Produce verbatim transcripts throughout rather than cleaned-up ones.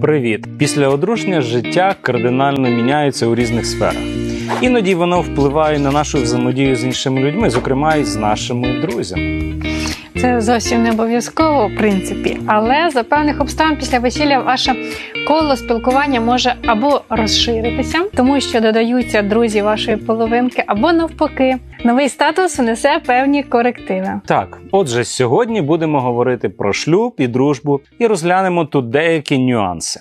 Привіт! Після одруження життя кардинально міняється у різних сферах. Іноді воно впливає на нашу взаємодію з іншими людьми, зокрема і з нашими друзями. Це зовсім не обов'язково, в принципі. Але за певних обставин після весілля ваше коло спілкування може або розширитися, тому що додаються друзі вашої половинки, або навпаки. Новий статус внесе певні корективи. Так, отже, сьогодні будемо говорити про шлюб і дружбу і розглянемо тут деякі нюанси.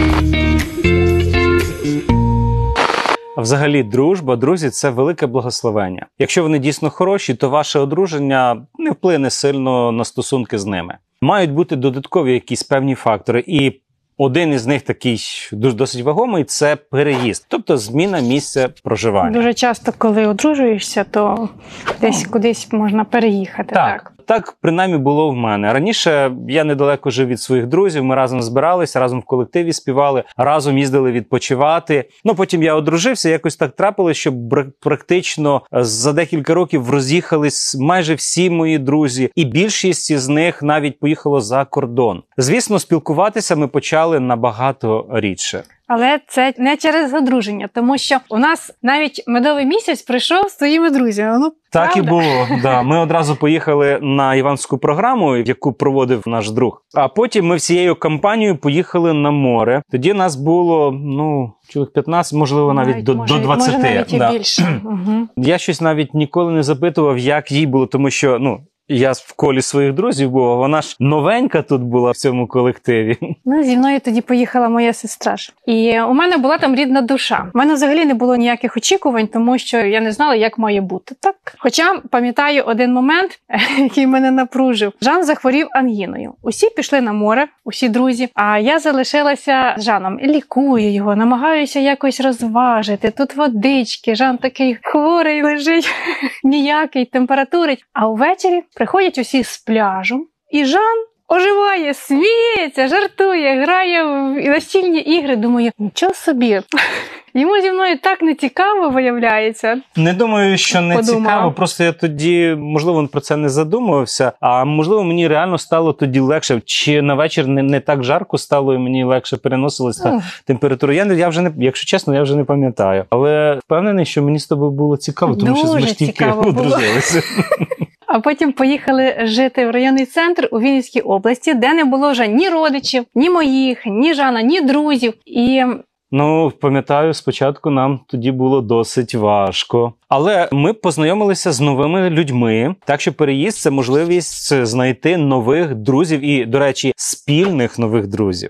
А взагалі, дружба, друзі – це велике благословення. Якщо вони дійсно хороші, то ваше одруження не вплине сильно на стосунки з ними. Мають бути додаткові якісь певні фактори, і один із них такий досить вагомий – це переїзд, тобто зміна місця проживання. Дуже часто, коли одружуєшся, то десь кудись можна переїхати. Так. так. Так, принаймні, було в мене. Раніше я недалеко жив від своїх друзів, ми разом збиралися, разом в колективі співали, разом їздили відпочивати. Ну, потім я одружився, якось так трапилось, що практично за декілька років роз'їхались майже всі мої друзі, і більшість із них навіть поїхало за кордон. Звісно, спілкуватися ми почали набагато рідше. Але це не через одруження, тому що у нас навіть медовий місяць прийшов з своїми друзями. Ну, так правда? І було, да. Ми одразу поїхали на іванську програму, яку проводив наш друг. А потім ми всією компанією поїхали на море. Тоді нас було, ну, чоловік п'ятнадцять, можливо, навіть, навіть до, може, до двадцяти. Може, навіть і да. більше. Угу. Я щось навіть ніколи не запитував, як їй було, тому що, ну, я в колі своїх друзів був, а вона ж новенька тут була в цьому колективі. Ну, зі мною тоді поїхала моя сестра ж. І у мене була там рідна душа. У мене взагалі не було ніяких очікувань, тому що я не знала, як має бути. Так. Хоча пам'ятаю один момент, який мене напружив. Жан захворів ангіною. Усі пішли на море, усі друзі, а я залишилася з Жаном. Лікую його, намагаюся якось розважити. Тут водички, Жан такий хворий лежить, ніякий, температурить. А увечері приходять усі з пляжу, і Жан оживає, сміється, жартує, грає в настільні ігри. Думаю, нічого собі. Йому зі мною так не цікаво, виявляється. Не думаю, що не Подумала. цікаво, просто я тоді, можливо, про це не задумувався, а можливо, мені реально стало тоді легше, чи на вечір не, не так жарко стало і мені легше переносилась та mm. температура. Я, я вже не, якщо чесно, я вже не пам'ятаю. Але впевнений, що мені з тобою було цікаво, тому Дуже що ми ж тільки одружилися. А потім поїхали жити в районний центр у Вінницькій області, де не було вже ні родичів, ні моїх, ні Жана, ні друзів. І... Ну, пам'ятаю, спочатку нам тоді було досить важко. Але ми познайомилися з новими людьми, так що переїзд – це можливість знайти нових друзів і, до речі, спільних нових друзів.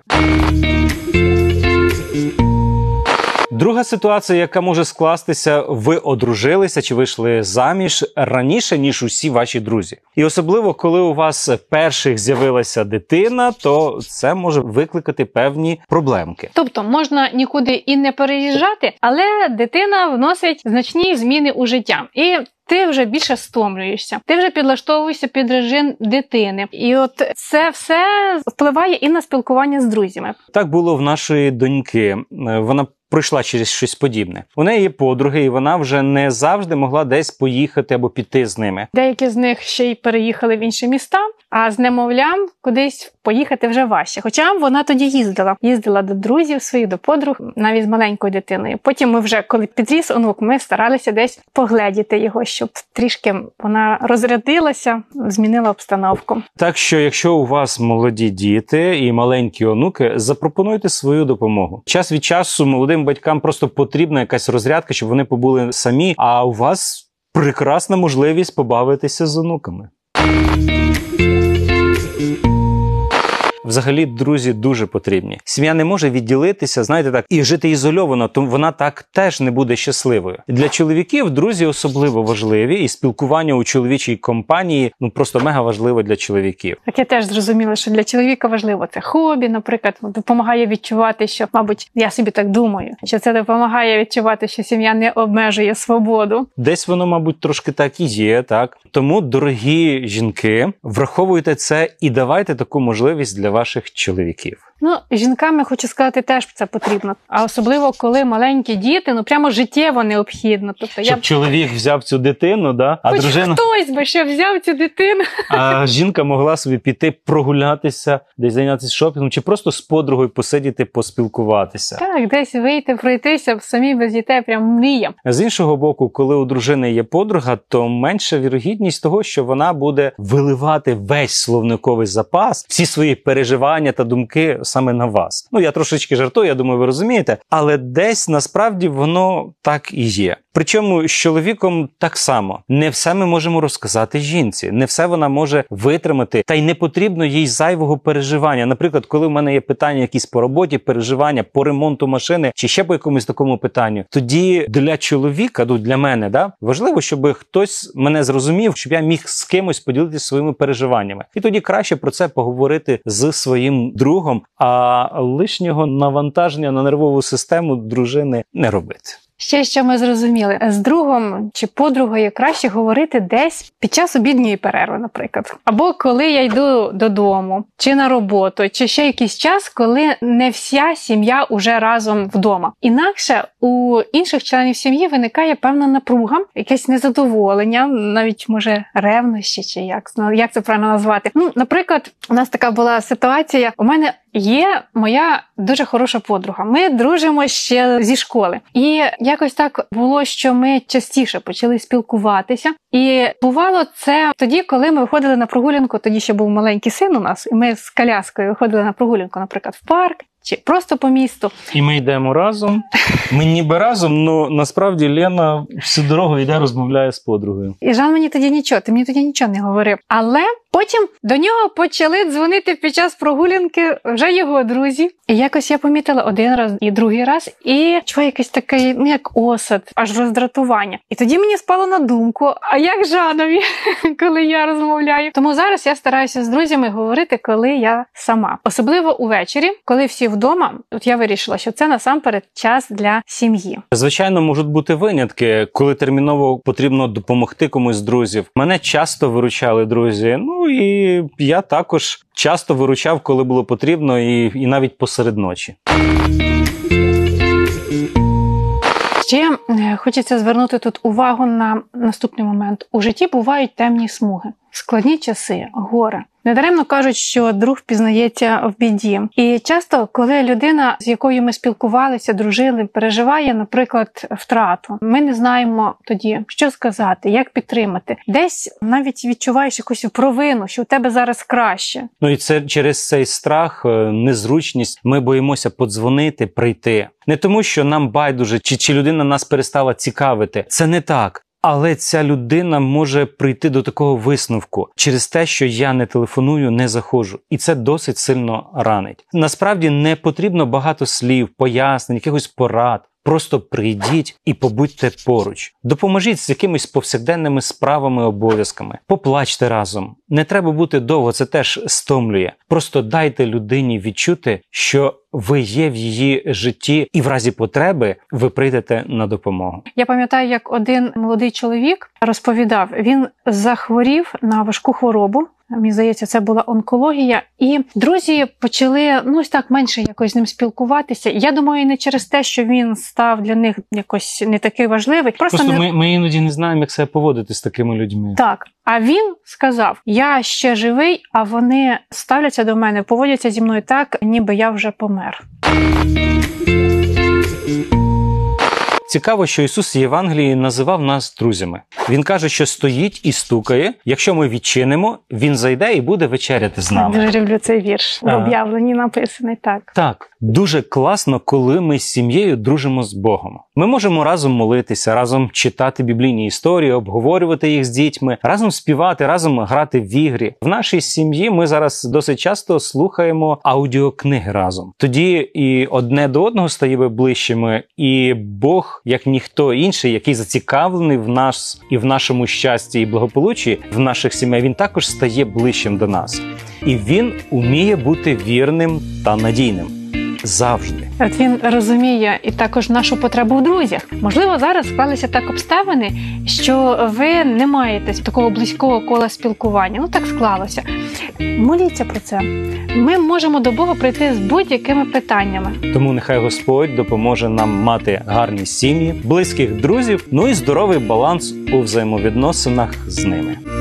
Друга ситуація, яка може скластися, ви одружилися чи вийшли заміж раніше, ніж усі ваші друзі. І особливо, коли у вас перших з'явилася дитина, то це може викликати певні проблемки. Тобто можна нікуди і не переїжджати, але дитина вносить значні зміни у життя. І ти вже більше стомлюєшся, ти вже підлаштовуєшся під режим дитини. І от це все впливає і на спілкування з друзями. Так було в нашої доньки. Вона пройшла через щось подібне. У неї є подруги, і вона вже не завжди могла десь поїхати або піти з ними. Деякі з них ще й переїхали в інші міста, а з немовлям кудись поїхати вже важче. Хоча вона тоді їздила. Їздила до друзів своїх, до подруг, навіть з маленькою дитиною. Потім ми вже, коли підріс онук, ми старалися десь погледіти його, щоб трішки вона розрядилася, змінила обстановку. Так що, якщо у вас молоді діти і маленькі онуки, запропонуйте свою допомогу. Час від часу молодим батькам просто потрібна якась розрядка, щоб вони побули самі, а у вас прекрасна можливість побавитися з онуками. Взагалі, друзі дуже потрібні. Сім'я не може відділитися, знаєте, так, і жити ізольовано, то вона так теж не буде щасливою. Для чоловіків друзі особливо важливі, і спілкування у чоловічій компанії, ну, просто мега важливо для чоловіків. Так я теж зрозуміла, що для чоловіка важливо це хобі, наприклад, допомагає відчувати, що, мабуть, я собі так думаю, що це допомагає відчувати, що сім'я не обмежує свободу. Десь воно, мабуть, трошки так і є, так? Тому, дорогі жінки, враховуйте це і давайте таку можливість для ваших чоловіків? Ну, жінкам, я хочу сказати, теж це потрібно. А особливо, коли маленькі діти, ну прямо життєво необхідно. Тобто, Щоб я... чоловік взяв цю дитину, да? а Хоч дружина... хтось би ще взяв цю дитину. А жінка могла собі піти прогулятися, десь зайнятися шопінгом, чи просто з подругою посидіти, поспілкуватися. Так, десь вийти, пройтися, самі без дітей, прям мріям. З іншого боку, коли у дружини є подруга, то менша вірогідність того, що вона буде виливати весь словниковий запас, всі свої переживання та думки саме на вас. Ну, я трошечки жартую, я думаю, ви розумієте, але десь насправді воно так і є. Причому з чоловіком так само. Не все ми можемо розказати жінці, не все вона може витримати, та й не потрібно їй зайвого переживання. Наприклад, коли в мене є питання якісь по роботі, переживання, по ремонту машини, чи ще по якомусь такому питанню, тоді для чоловіка, ну для мене, да, важливо, щоб хтось мене зрозумів, щоб я міг з кимось поділитися своїми переживаннями. І тоді краще про це поговорити з своїм другом, а лишнього навантаження на нервову систему дружини не робити. Ще що ми зрозуміли, з другом чи подругою краще говорити десь під час обідньої перерви, наприклад. Або коли я йду додому, чи на роботу, чи ще якийсь час, коли не вся сім'я уже разом вдома. Інакше у інших членів сім'ї виникає певна напруга, якесь незадоволення, навіть, може, ревнощі, чи як, як це правильно назвати. Ну, наприклад, у нас така була ситуація, у мене є моя дуже хороша подруга. Ми дружимо ще зі школи. І якось так було, що ми частіше почали спілкуватися. І бувало це тоді, коли ми виходили на прогулянку, тоді ще був маленький син у нас, і ми з коляскою виходили на прогулянку, наприклад, в парк, чи просто по місту. І ми йдемо разом. Ми ніби разом, але насправді Лена всю дорогу йде, розмовляє з подругою. І Жан мені тоді нічого, ти мені тоді нічого не говорив. Але потім до нього почали дзвонити під час прогулянки вже його друзі. І якось я помітила один раз і другий раз, і чула якийсь такий, ну як осад, аж роздратування. І тоді мені спало на думку, а як Жанові, коли я розмовляю. Тому зараз я стараюся з друзями говорити, коли я сама. Особливо увечері, коли всі вдома, от я вирішила, що це насамперед час для сім'ї. Звичайно, можуть бути винятки, коли терміново потрібно допомогти комусь з друзів. Мене часто виручали друзі, ну і я також часто виручав, коли було потрібно, і, і навіть посеред ночі. Ще хочеться звернути тут увагу на наступний момент. У житті бувають темні смуги, складні часи, горе. Недаремно кажуть, що друг пізнається в біді. І часто, коли людина, з якою ми спілкувалися, дружили, переживає, наприклад, втрату, ми не знаємо тоді, що сказати, як підтримати. Десь навіть відчуваєш якусь провину, що у тебе зараз краще. Ну і це через цей страх, незручність, ми боїмося подзвонити, прийти. Не тому, що нам байдуже, чи, чи людина нас перестала цікавити. Це не так. Але ця людина може прийти до такого висновку через те, що я не телефоную, не заходжу. І це досить сильно ранить. Насправді не потрібно багато слів, пояснень, якихось порад. Просто прийдіть і побудьте поруч. Допоможіть з якимись повсякденними справами, обов'язками. Поплачте разом. Не треба бути довго, це теж стомлює. Просто дайте людині відчути, що ви є в її житті, і в разі потреби ви прийдете на допомогу. Я пам'ятаю, як один молодий чоловік розповідав, він захворів на важку хворобу. Мені здається, це була онкологія. І друзі почали, ну ось так, менше якось з ним спілкуватися. Я думаю, не через те, що він став для них якось не такий важливий. Просто, Просто не... ми, ми іноді не знаємо, як себе поводити з такими людьми. Так. А він сказав, я ще живий, а вони ставляться до мене, поводяться зі мною так, ніби я вже помер. Цікаво, що Ісус в Євангелії називав нас друзями. Він каже, що стоїть і стукає. Якщо ми відчинимо, Він зайде і буде вечеряти з нами. Я дуже люблю цей вірш. В об'явленні написаний так. Так. Дуже класно, коли ми з сім'єю дружимо з Богом. Ми можемо разом молитися, разом читати біблійні історії, обговорювати їх з дітьми, разом співати, разом грати в ігри. В нашій сім'ї ми зараз досить часто слухаємо аудіокниги разом. Тоді і одне до одного стаємо ближчими, і Бог, як ніхто інший, який зацікавлений в нас і в нашому щасті і благополуччі, в наших сім'ях, він також стає ближчим до нас. І він уміє бути вірним та надійним. завжди. От він розуміє і також нашу потребу в друзях. Можливо, зараз склалися так обставини, що ви не маєте такого близького кола спілкування. Ну, так склалося. Моліться про це. Ми можемо до Бога прийти з будь-якими питаннями. Тому нехай Господь допоможе нам мати гарні сім'ї, близьких друзів, ну і здоровий баланс у взаємовідносинах з ними.